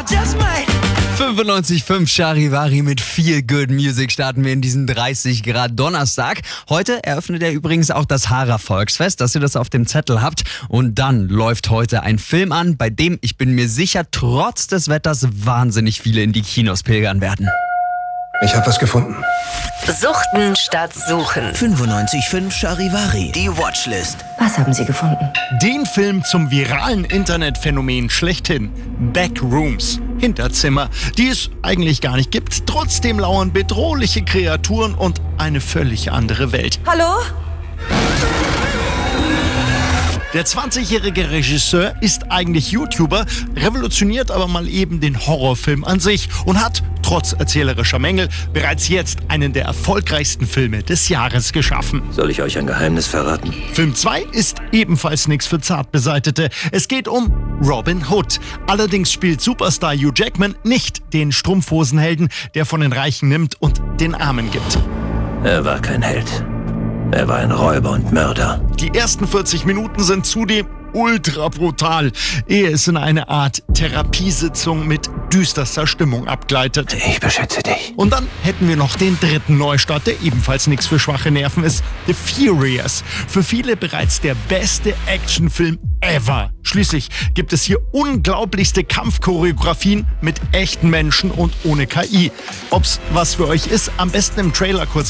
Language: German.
just might. 95.5 Charivari mit Feel Good Music starten wir in diesen 30 Grad Donnerstag. Heute eröffnet er übrigens auch das Haarer Volksfest, dass ihr das auf dem Zettel habt. Und dann läuft heute ein Film an, bei dem, ich bin mir sicher, trotz des Wetters wahnsinnig viele in die Kinos pilgern werden. Ich habe was gefunden. Suchten statt Suchen. 95.5 Charivari. Die Watchlist. Was haben Sie gefunden? Den Film zum viralen Internetphänomen schlechthin. Backrooms. Hinterzimmer, die es eigentlich gar nicht gibt. Trotzdem lauern bedrohliche Kreaturen und eine völlig andere Welt. Hallo? Der 20-jährige Regisseur ist eigentlich YouTuber, revolutioniert aber mal eben den Horrorfilm an sich und hat, trotz erzählerischer Mängel, bereits jetzt einen der erfolgreichsten Filme des Jahres geschaffen. Soll ich euch ein Geheimnis verraten? Film 2 ist ebenfalls nichts für Zartbeseitete. Es geht um Robin Hood. Allerdings spielt Superstar Hugh Jackman nicht den Strumpfhosenhelden, der von den Reichen nimmt und den Armen gibt. Er war kein Held. Er war ein Räuber und Mörder. Die ersten 40 Minuten sind zudem ultra brutal, ehe es in eine Art Therapiesitzung mit düsterster Stimmung abgleitet. Ich beschütze dich. Und dann hätten wir noch den dritten Neustart, der ebenfalls nichts für schwache Nerven ist. The Furious. Für viele bereits der beste Actionfilm ever. Schließlich gibt es hier unglaublichste Kampfchoreografien mit echten Menschen und ohne KI. Ob's was für euch ist, am besten im Trailer kurz